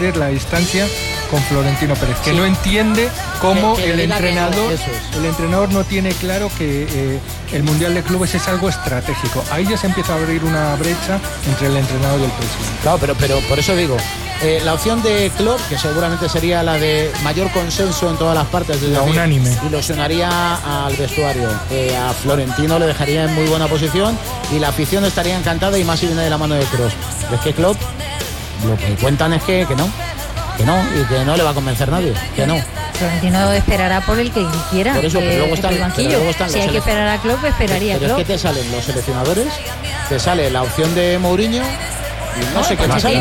sufrir la distancia con Florentino Pérez, que no entiende cómo el entrenador no tiene claro que el Mundial de Clubes es algo estratégico. Ahí ya se empieza a abrir una brecha entre el entrenador y el presidente. Claro, pero por eso digo, la opción de Klopp, que seguramente sería la de mayor consenso en todas las partes, la unánime, ilusionaría al vestuario. A Florentino le dejaría en muy buena posición y la afición estaría encantada, y más si viene de la mano de Kroos. Es que Klopp, lo que cuentan es que no, y que no le va a convencer nadie, que no. Florentino esperará por el que quiera. Por eso, pero luego están si hay que esperar a Klopp, esperaría a Klopp. Pero es que te salen los seleccionadores, te sale la opción de Mourinho y no sé qué más.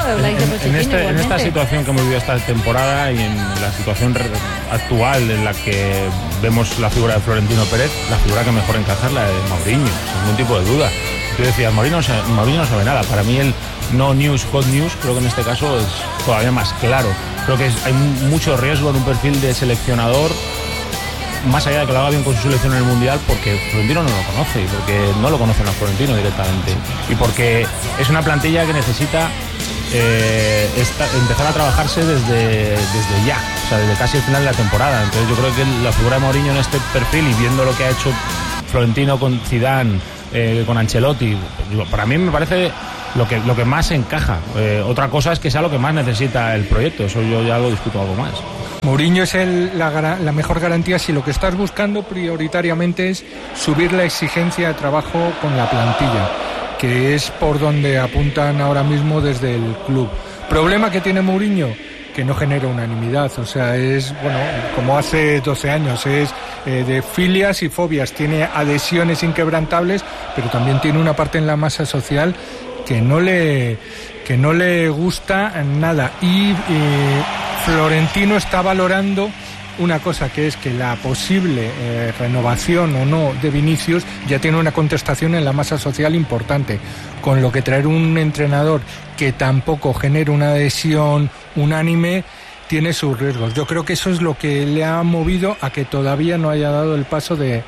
En esta situación que hemos vivido esta temporada y en la situación actual en la que vemos la figura de Florentino Pérez, la figura que mejor encaja es la de Mourinho, sin ningún tipo de duda. Tú decías, Mourinho no sabe nada. Para mí el no news, hot news, creo que en este caso es todavía más claro. Creo que hay mucho riesgo en un perfil de seleccionador, más allá de que lo haga bien con su selección en el Mundial, porque Florentino no lo conoce, y porque no lo conocen a Florentino directamente, y porque es una plantilla que necesita empezar a trabajarse desde ya, o sea, desde casi el final de la temporada. Entonces yo creo que la figura de Mourinho en este perfil, y viendo lo que ha hecho Florentino con Zidane, con Ancelotti, para mí me parece lo que más encaja. Otra cosa es que sea lo que más necesita el proyecto, eso yo ya lo discuto algo más. Mourinho es la mejor garantía si lo que estás buscando prioritariamente es subir la exigencia de trabajo con la plantilla, que es por donde apuntan ahora mismo desde el club. Problema que tiene Mourinho, que no genera unanimidad, o sea, es, bueno, como hace 12 años, es de filias y fobias, tiene adhesiones inquebrantables, pero también tiene una parte en la masa social que no le gusta nada, y Florentino está valorando una cosa, que es que la posible renovación o no de Vinicius ya tiene una contestación en la masa social importante, con lo que traer un entrenador que tampoco genere una adhesión unánime tiene sus riesgos. Yo creo que eso es lo que le ha movido a que todavía no haya dado el paso de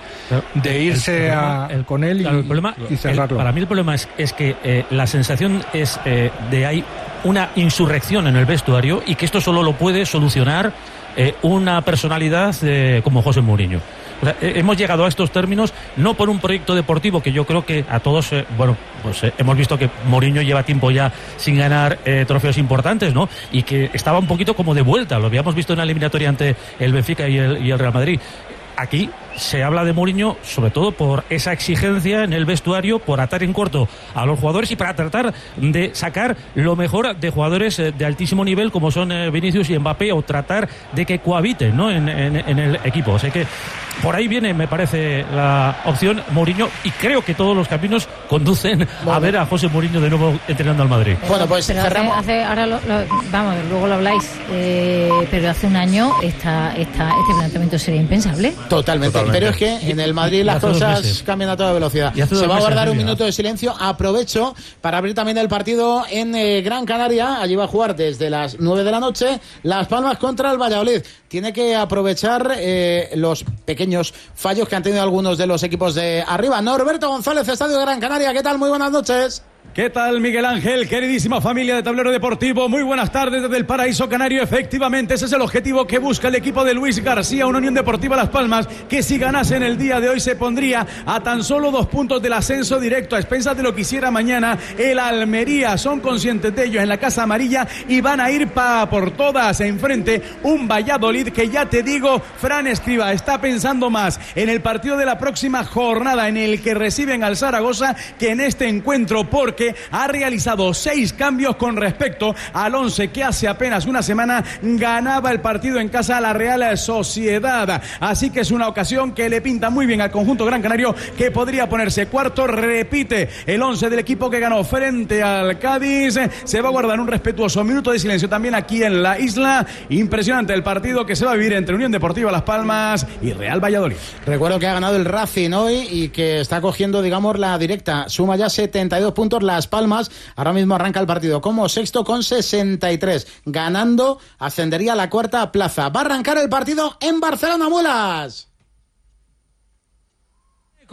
irse con él y cerrarlo. Para mí el problema es que la sensación es de hay una insurrección en el vestuario, y que esto solo lo puede solucionar una personalidad como José Mourinho. O sea, hemos llegado a estos términos no por un proyecto deportivo que yo creo que a todos, hemos visto que Mourinho lleva tiempo ya sin ganar trofeos importantes, ¿no? Y que estaba un poquito como de vuelta, lo habíamos visto en la eliminatoria ante el Benfica y el Real Madrid. Aquí se habla de Mourinho sobre todo por esa exigencia en el vestuario, por atar en corto a los jugadores y para tratar de sacar lo mejor de jugadores de altísimo nivel como son Vinicius y Mbappé, o tratar de que cohabiten, ¿no? en el equipo. O sea que por ahí viene, me parece, la opción Mourinho, y creo que todos los caminos conducen a ver a José Mourinho de nuevo entrenando al Madrid. Bueno, pues cerramos. Ahora vamos, luego lo habláis, pero hace un año este planteamiento sería impensable. Totalmente. Pero es que en el Madrid las cosas cambian a toda velocidad. Se va a guardar un minuto de silencio. Aprovecho para abrir también el partido en Gran Canaria. Allí va a jugar desde las 9 de la noche Las Palmas contra el Valladolid. Tiene que aprovechar los pequeños fallos que han tenido algunos de los equipos de arriba. Norberto González, Estadio de Gran Canaria. ¿Qué tal? Muy buenas noches. ¿Qué tal, Miguel Ángel? Queridísima familia de Tablero Deportivo, muy buenas tardes desde el Paraíso Canario. Efectivamente, ese es el objetivo que busca el equipo de Luis García, una Unión Deportiva Las Palmas, que si ganase en el día de hoy se pondría a tan solo 2 puntos del ascenso directo, a expensas de lo que hiciera mañana el Almería. Son conscientes de ello en la Casa Amarilla y van a ir por todas. Enfrente un Valladolid que, ya te digo, Fran Escribá está pensando más en el partido de la próxima jornada, en el que reciben al Zaragoza, que en este encuentro, porque ha realizado 6 cambios con respecto al 11 que hace apenas una semana ganaba el partido en casa a la Real Sociedad. Así que es una ocasión que le pinta muy bien al conjunto gran canario, que podría ponerse cuarto. Repite el 11 del equipo que ganó frente al Cádiz. Se va a guardar un respetuoso minuto de silencio también aquí en la isla. Impresionante el partido que se va a vivir entre Unión Deportiva Las Palmas y Real Valladolid. Recuerdo que ha ganado el Racing hoy y que está cogiendo, digamos, la directa. Suma ya 72 puntos Las Palmas. Ahora mismo arranca el partido como sexto con 63. Ganando, ascendería a la cuarta plaza. Va a arrancar el partido en Barcelona, Muelas.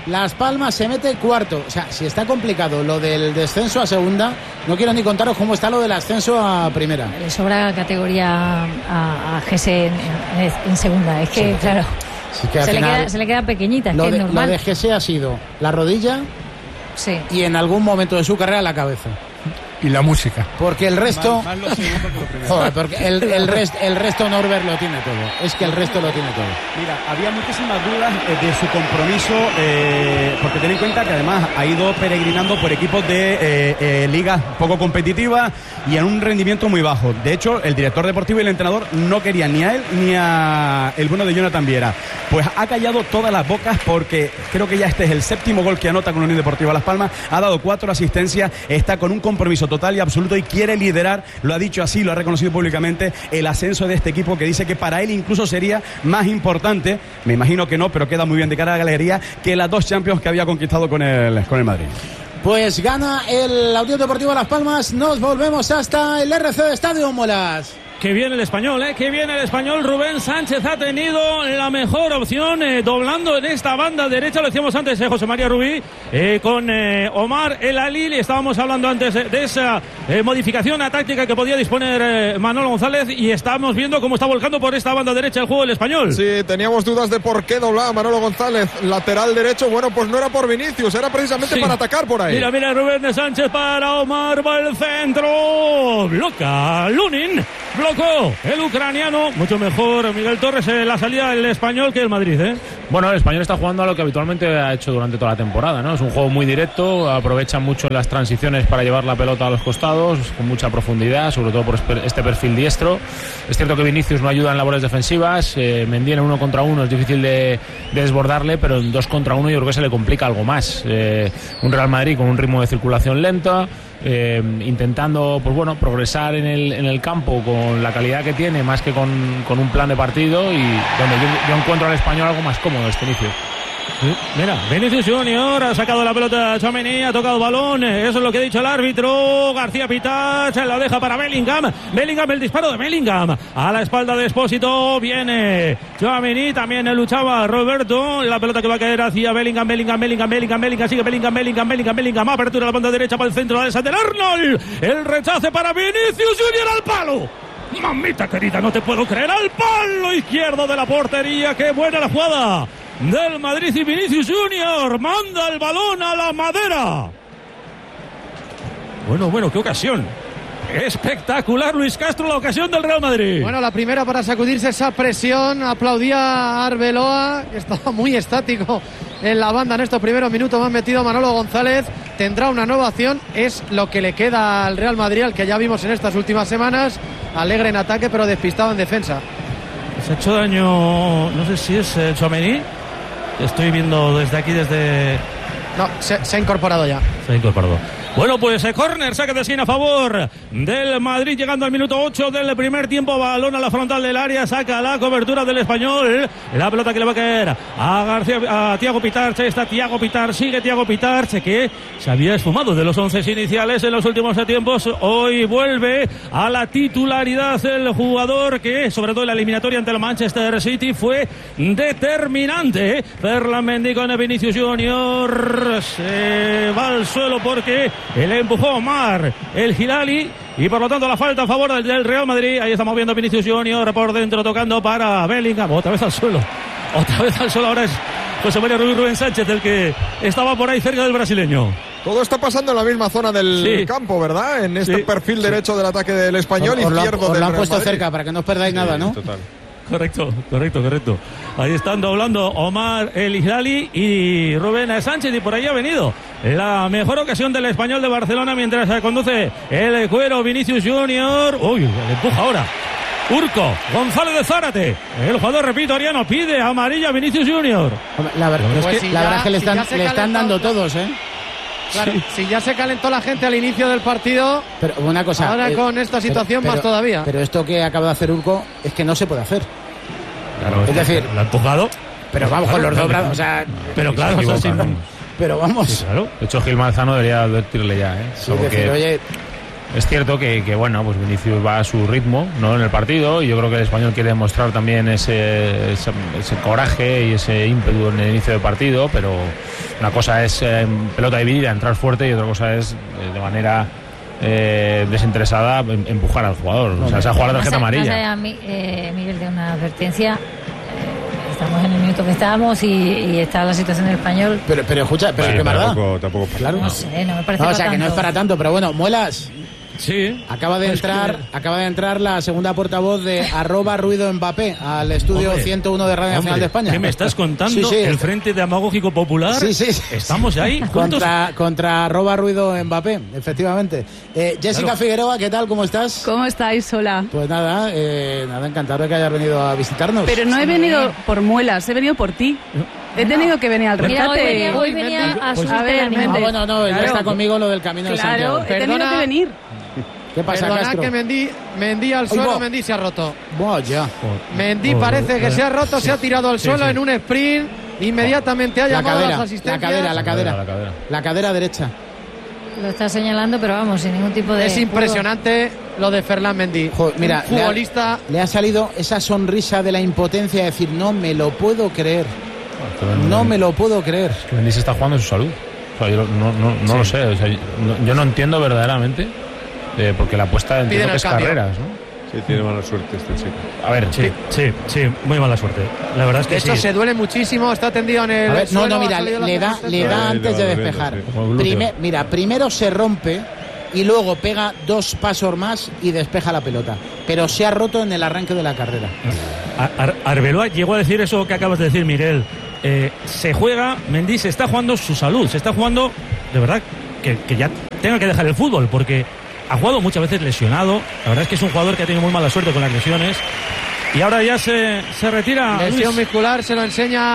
Las Palmas se mete cuarto. O sea, si está complicado lo del descenso a segunda, no quiero ni contaros cómo está lo del ascenso a primera. Le sobra categoría a Gese en segunda. Es que, sí, claro, sí, que se le queda pequeñita. Es que es normal. Lo de Gese ha sido la rodilla, sí, y en algún momento de su carrera la cabeza. Y la música. Porque el resto... Joder, porque el resto Norbert lo tiene todo. Es que el resto lo tiene todo. Mira, había muchísimas dudas de su compromiso, porque ten en cuenta que además ha ido peregrinando por equipos de ligas poco competitivas y en un rendimiento muy bajo. De hecho, el director deportivo y el entrenador no querían ni a él ni a el bueno de Jonathan Viera. Pues ha callado todas las bocas, porque creo que ya este es el 7º gol que anota con la Unión Deportiva Las Palmas. Ha dado 4 asistencias, está con un compromiso total y absoluto y quiere liderar, lo ha dicho así, lo ha reconocido públicamente, el ascenso de este equipo, que dice que para él incluso sería más importante, me imagino que no, pero queda muy bien de cara a la galería, que las 2 Champions que había conquistado con el Madrid. Pues gana el Unión Deportiva Las Palmas. Nos volvemos hasta el RC Estadio Molas. Que viene el Español, que viene el Español. Rubén Sánchez ha tenido la mejor opción, doblando en esta banda derecha, lo decíamos antes, José María Rubí, con Omar El Alil. Estábamos hablando antes de esa modificación táctica que podía disponer Manolo González, y estamos viendo cómo está volcando por esta banda derecha el juego del Español. Sí, teníamos dudas de por qué doblaba Manolo González lateral derecho. Bueno, pues no era por Vinicius, era precisamente para atacar por ahí. Mira, Rubén Sánchez para Omar, va el centro, bloca Lunin, blocó el ucraniano, mucho mejor Miguel Torres la salida del Español que el Madrid, Bueno, el Español está jugando a lo que habitualmente ha hecho durante toda la temporada, ¿no? Es un juego muy directo, aprovecha mucho las transiciones para llevar la pelota a los costados, con mucha profundidad, sobre todo por este perfil diestro. Es cierto que Vinicius no ayuda en labores defensivas, Mendy en 1 contra 1 es difícil de desbordarle, pero en 2 contra 1 yo creo que se le complica algo más. Un Real Madrid con un ritmo de circulación lenta, intentando, pues bueno, progresar en el campo con la calidad que tiene, más que con un plan de partido, y donde yo encuentro al Español algo más cómodo este inicio. Sí, mira, Vinicius Junior ha sacado la pelota, Tchouaméni ha tocado balón, eso es lo que ha dicho el árbitro. García Pitach la deja para Bellingham, el disparo de Bellingham a la espalda de Expósito, viene Tchouaméni, también luchaba Roberto, la pelota que va a caer hacia Bellingham, sigue Bellingham, apertura a la banda derecha para el centro de Alexander Arnold, el rechace para Vinicius Junior al palo. Mamita querida, no te puedo creer, al palo izquierdo de la portería. Qué buena la jugada del Madrid, y Vinicius Junior manda el balón a la madera. Bueno, qué ocasión. Espectacular, Luis Castro, la ocasión del Real Madrid. Bueno, la primera para sacudirse esa presión. Aplaudía Arbeloa, que estaba muy estático en la banda en estos primeros minutos. Más metido Manolo González. Tendrá una nueva acción. Es lo que le queda al Real Madrid, al que ya vimos en estas últimas semanas. Alegre en ataque, pero despistado en defensa. Se ha hecho daño, no sé si es Tchouaméni. Estoy viendo desde aquí, No, se ha incorporado ya. Se ha incorporado. Bueno, pues córner, saque de esquina a favor del Madrid, llegando al minuto 8 del primer tiempo. Balón a la frontal del área, saca la cobertura del Español. La pelota que le va a caer a Thiago Pitarch. Está Thiago Pitarch, sigue Thiago Pitarch, que se había esfumado de los 11 iniciales en los últimos tiempos. Hoy vuelve a la titularidad el jugador que, sobre todo en la eliminatoria ante el Manchester City, fue determinante. Ferland Mendy con Vinicius Junior. Se va al suelo porque el empujó Omar El Hilali, y por lo tanto la falta a favor del Real Madrid. Ahí estamos viendo Vinicius Junior por dentro tocando para Bellingham, otra vez al suelo. Ahora es José María Rubén Sánchez el que estaba por ahí cerca del brasileño. Todo está pasando en la misma zona del campo, ¿verdad? En este perfil derecho del ataque del Español, izquierdo del Real Madrid. Lo han puesto Madrid cerca para que no os perdáis nada, ¿no? Total. Correcto. Ahí están doblando Omar El Hilali y Rubén Sánchez, y por ahí ha venido la mejor ocasión del Español de Barcelona mientras se conduce el cuero Vinicius Junior. Uy, le empuja ahora Urco González de Zárate. El jugador, repito, Ariano, pide amarilla a Vinicius Junior. La verdad es que le están dando todos, Claro, si ya se calentó la gente al inicio del partido, pero una cosa, ahora con esta situación más todavía. Pero esto que acaba de hacer Urco es que no se puede hacer. Claro, es decir, lo ha empujado. Pero vamos, con los dos brazos, o sea, pero claro, pero vamos. Sí, claro. De hecho, Gil Manzano debería advertirle ya, Sí, decir, oye, Es cierto que bueno, pues Vinicius va a su ritmo, ¿no?, en el partido, y yo creo que el Español quiere demostrar también ese coraje y ese ímpetu en el inicio del partido, pero una cosa es pelota dividida, entrar fuerte, y otra cosa es de manera desinteresada empujar al jugador. O sea, esa jugada de tarjeta amarilla. Miguel, de una advertencia. Estamos en el minuto que estábamos y está la situación del Español. Pero escucha, pero sí, es verdad. Tampoco claro. No sé, no me parece. No, o sea, que no es para tanto, pero bueno, Muelas. Sí. Acaba de entrar la segunda portavoz de @RuidoMbappé al estudio 101 de Radio Nacional de España. ¿Qué me estás contando? Sí, el Frente Demagógico Popular. Sí. Estamos ahí juntos. Contra @RuidoMbappé, efectivamente. Jessica claro. Figueroa, ¿qué tal? ¿Cómo estás? ¿Cómo estáis? Hola. Pues nada, encantado de que hayas venido a visitarnos. Pero no he venido por Muelas, he venido por ti. He tenido que venir al rescate. Hoy venía a su bueno, no, ya está conmigo lo del camino de Santiago. Claro, he tenido que venir. ¿Qué pasa, Perdona, Castro? que Mendy al suelo, Mendy se ha roto. Ya. Mendy parece que se ha roto, se ha tirado al suelo en un sprint, inmediatamente ha llamado a las asistencias. La cadera derecha. Lo está señalando, pero vamos, sin ningún tipo de... Es impresionante lo de Ferland Mendy. Mira, futbolista. Le ha salido esa sonrisa de la impotencia de decir, no me lo puedo creer. No me lo puedo creer. Es que Mendy se está jugando su salud. O sea, yo no lo sé. O sea, yo no entiendo verdaderamente. Porque la apuesta entiendo que es carreras, ¿no? Sí, tiene mala suerte este chico. A ver, sí, muy mala suerte. La verdad es que esto se duele muchísimo, está tendido en el suelo. Mira, le da antes de despejar. Primero se rompe y luego pega 2 pasos más y despeja la pelota. Pero se ha roto en el arranque de la carrera. Arbeloa llegó a decir eso que acabas de decir, Miguel. Se juega, Mendy se está jugando su salud, se está jugando, de verdad, que ya tenga que dejar el fútbol, porque ha jugado muchas veces lesionado. La verdad es que es un jugador que ha tenido muy mala suerte con las lesiones. Y ahora ya se retira. Lesión muscular, se lo enseña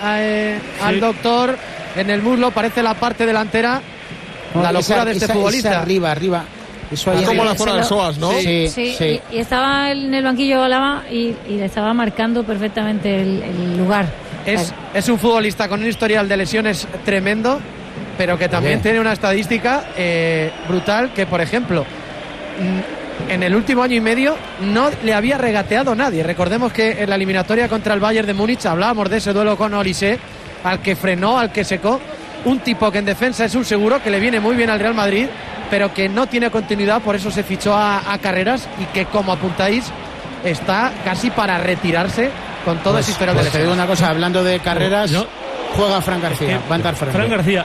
al doctor en el muslo, parece la parte delantera. La locura de este futbolista. Arriba. Eso ahí como la zona del psoas, ¿no? Sí. Y estaba en el banquillo Lama y le estaba marcando perfectamente el lugar. Es un futbolista con un historial de lesiones tremendo, pero que también tiene una estadística brutal, que por ejemplo en el último año y medio no le había regateado nadie. Recordemos que en la eliminatoria contra el Bayern de Múnich hablábamos de ese duelo con Olise, al que frenó, al que secó, un tipo que en defensa es un seguro, que le viene muy bien al Real Madrid, pero que no tiene continuidad, por eso se fichó a Carreras, y que, como apuntáis, está casi para retirarse con todo ese historial de lesiones. Te digo una cosa, hablando de Carreras, juega Fran García, va a entrar Fran García.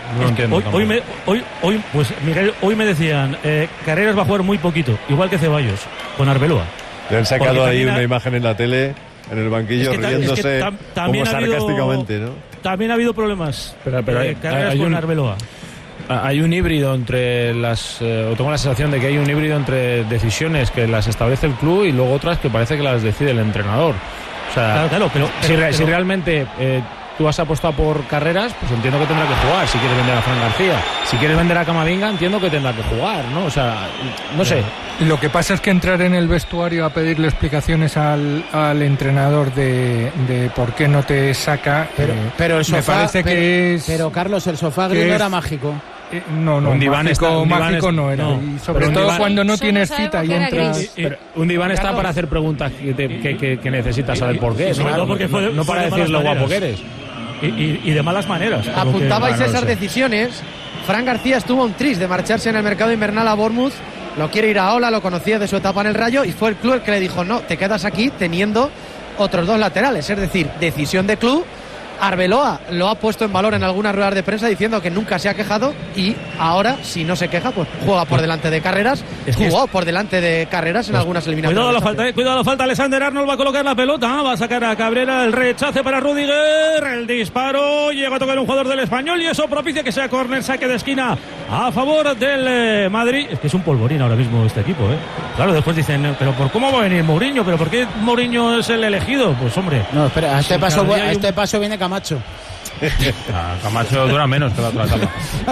Miguel, hoy me decían, Carreras va a jugar muy poquito, igual que Ceballos, con Arbeloa. Le han sacado ahí una imagen en la tele, en el banquillo, riéndose como sarcásticamente, ¿no? También ha habido problemas. Pero Carreras con Arbeloa. Hay un híbrido entre o tengo la sensación de que hay un híbrido entre decisiones que las establece el club y luego otras que parece que las decide el entrenador. O sea, claro, pero si realmente tú has apostado por Carreras, pues entiendo que tendrá que jugar. Si quieres vender a Fran García, si quieres vender a Camavinga, entiendo que tendrá que jugar, ¿no? O sea, no sé. Lo que pasa es que entrar en el vestuario a pedirle explicaciones al entrenador de por qué no te saca, pero el sofá, me parece que es... Pero Carlos, el sofá griego era mágico. No, un diván mágico no era. No, y sobre todo cuando no tienes cita y entras. Un diván está para hacer preguntas que necesitas saber por qué. No para decir lo guapo que eres. Y de malas maneras. Apuntabais esas decisiones. Fran García estuvo un tris de marcharse en el mercado invernal a Bournemouth. Lo quiere ir a Ola, lo conocía de su etapa en el Rayo, y fue el club el que le dijo: no, te quedas aquí teniendo otros 2 laterales. Es decir, decisión de club. Arbeloa lo ha puesto en valor en algunas ruedas de prensa diciendo que nunca se ha quejado, y ahora, si no se queja, pues juega por delante de Carreras. Jugó por delante de Carreras en algunas eliminatorias. Cuidado la falta. Alexander Arnold va a colocar la pelota, va a sacar a Cabrera, el rechace para Rudiger, el disparo, llega a tocar un jugador del Español y eso propicia que sea córner, saque de esquina a favor del Madrid. Es que es un polvorín ahora mismo este equipo, ¿eh? Claro, después dicen, pero ¿por cómo va a venir Mourinho? ¿Pero por qué Mourinho es el elegido? Pues hombre. No, espera, a este paso viene Camacho. Camacho dura menos que la otra etapa.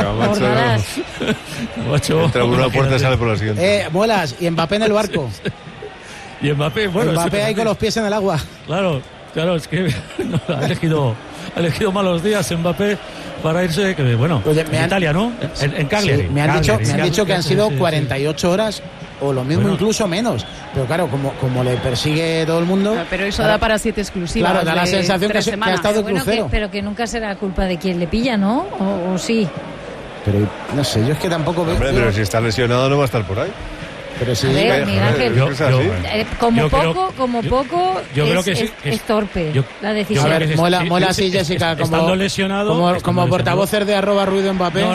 Camacho entra por una puerta y sale por la siguiente. Muelas, y Mbappé en el barco. Y Mbappé, bueno, Mbappé ahí con los pies en el agua. Claro. Claro, es que ha elegido malos días Mbappé para irse, en Italia, ¿no? En Cagliari. Sí, me han dicho que han sido 48 horas o lo mismo, incluso menos. Pero claro, como le persigue todo el mundo... Pero eso da para 7 exclusivas. Claro, da la sensación que ha estado de crucero. Pero que nunca será culpa de quien le pilla, ¿no? ¿O sí? Pero no sé, yo es que tampoco veo... Hombre, pero si está lesionado no va a estar por ahí. Pero sí, Miguel Ángel, como poco yo creo que es torpe la decisión. A ver, mola así, Jessica, estando lesionado, como portavoces de @ruido Mbappé.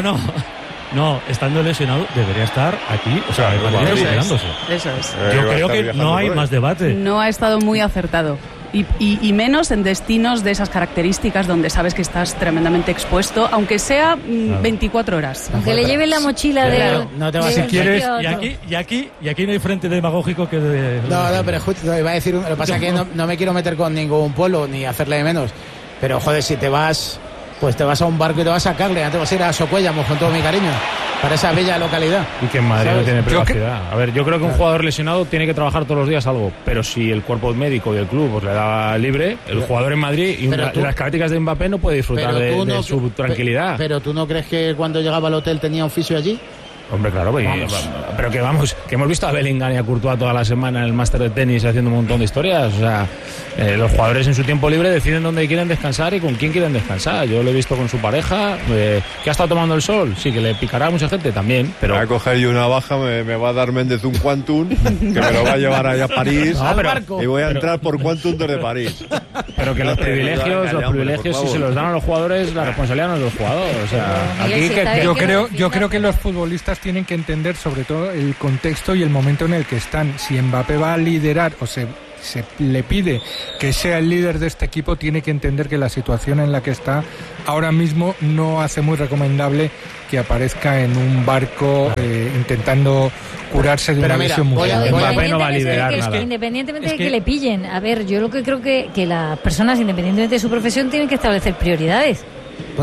No, estando lesionado debería estar aquí, o sea, recuperándose. Eso es. Yo creo que no hay más debate. No ha estado muy acertado. Y menos en destinos de esas características donde sabes que estás tremendamente expuesto, aunque sea 24 horas. Aunque le lleven la mochila no te vas si quieres. Y aquí no hay frente demagógico que No, pero justo iba a decir, lo que pasa es que no me quiero meter con ningún pueblo ni hacerle de menos. Pero joder, si te vas, pues te vas a un barco y te vas a Cagliari, no te vas a ir a Socuéllamos, con todo mi cariño, para esa bella localidad. Y que en Madrid no tiene privacidad. A ver, yo creo que un jugador lesionado tiene que trabajar todos los días algo, pero si el cuerpo médico y el club pues le da libre, el jugador en Madrid y las características de Mbappé no puede disfrutar de su tranquilidad. Pero ¿tú no crees que cuando llegaba al hotel tenía un fisio allí? Hombre, claro, pero que hemos visto a Bellingham y a Courtois toda la semana en el máster de tenis haciendo un montón de historias. O sea, los jugadores en su tiempo libre deciden dónde quieren descansar y con quién quieren descansar. Yo lo he visto con su pareja, que ha estado tomando el sol, sí, que le picará a mucha gente también, pero... Voy a coger yo una baja, me va a dar Méndez un Quantum, que me lo va a llevar allá a París, y voy a entrar por Quantum desde París. Pero que los privilegios si se los dan a los jugadores, la responsabilidad no es de los jugadores. O sea, aquí yo creo que los futbolistas tienen que entender sobre todo el contexto y el momento en el que están. Si Mbappé va a liderar o se le pide que sea el líder de este equipo, tiene que entender que la situación en la que está ahora mismo no hace muy recomendable que aparezca en un barco intentando curarse de una lesión muscular. Mbappé no va a liderar nada. Independientemente de que le pillen, a ver, yo lo que creo que las personas, independientemente de su profesión, tienen que establecer prioridades.